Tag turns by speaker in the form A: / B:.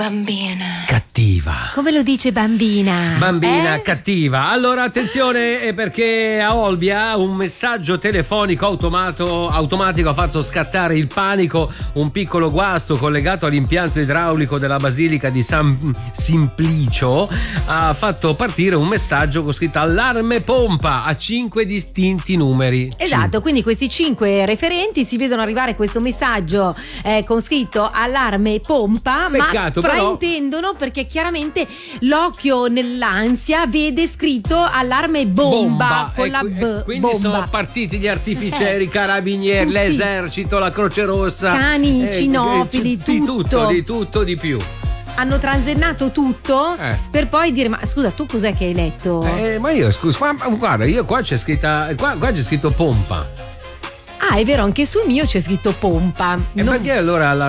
A: Bambina.
B: Cattiva.
C: Come lo dice bambina?
B: Bambina cattiva. Allora attenzione, perché a Olbia un messaggio telefonico automatico ha fatto scattare il panico. Un piccolo guasto collegato all'impianto idraulico della Basilica di San Simplicio ha fatto partire un messaggio con scritto allarme pompa a 5 distinti numeri.
C: Esatto, quindi questi 5 referenti si vedono arrivare questo messaggio con scritto allarme pompa.
B: Peccato,
C: ma fraintendono perché chiaramente l'occhio nell'ansia vede scritto allarme bomba con la B.
B: Quindi
C: bomba.
B: sono partiti gli artificieri, i carabinieri,
C: tutti.
B: l'esercito, la Croce Rossa,
C: Cani, cinofili,
B: di tutto di più.
C: Hanno transennato tutto per poi dire: ma scusa, tu cos'è che hai letto?
B: Ma io scusa, guarda, io qua c'è scritta, qua c'è scritto pompa.
C: Ah, è vero, anche sul mio c'è scritto pompa.
B: E perché allora